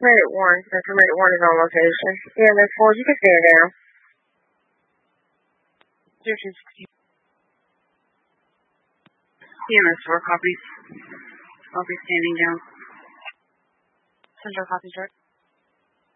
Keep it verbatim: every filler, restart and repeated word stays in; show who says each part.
Speaker 1: Medic one, Central Medic one is on location. Yeah, that's four. You can stand down.
Speaker 2: zero two sixteen. C M S four copies. I'll be standing down.
Speaker 3: Central copy, sir.